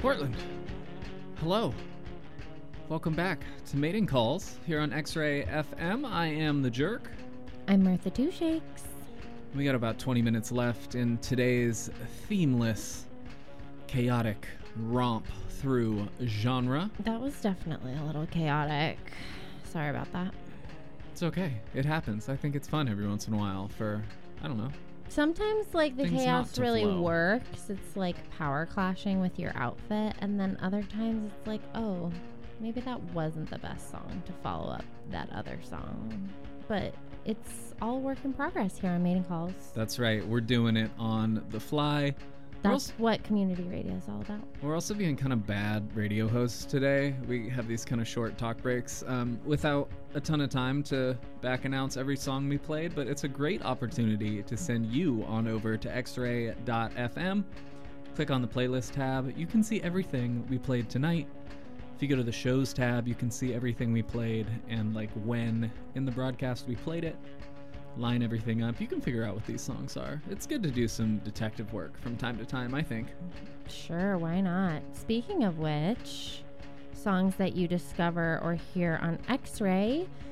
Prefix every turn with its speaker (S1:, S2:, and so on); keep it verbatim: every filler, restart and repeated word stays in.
S1: Portland. Hello. Welcome back to Mating Calls here on X-Ray F M. I am the Jerk.
S2: I'm Martha Two Shakes.
S1: We got about twenty minutes left in today's themeless, chaotic romp through genre.
S2: That was definitely a little chaotic. Sorry about that.
S1: It's okay. It happens. I think it's fun every once in a while for, I don't know.
S2: Sometimes, like, the
S1: Things
S2: chaos
S1: not to
S2: really
S1: flow.
S2: works. It's like power clashing with your outfit. And then other times it's like, oh, maybe that wasn't the best song to follow up that other song. But it's all work in progress here on Mating Calls.
S1: That's right. We're doing it on the fly. We're
S2: That's
S1: also,
S2: what community radio is all about.
S1: we're also being kind of bad radio hosts today. We have these kind of short talk breaks um, without a ton of time to back announce every song we played, but it's a great opportunity to send you on over to x ray dot f m. Click on the playlist tab. You can see everything we played tonight. If you go to the shows tab, you can see everything we played and like when in the broadcast we played it. Line everything up. You can figure out what these songs are. It's good to do some detective work from time to time, I think.
S2: Sure, why not? Speaking of which, songs that you discover or hear on X-Ray,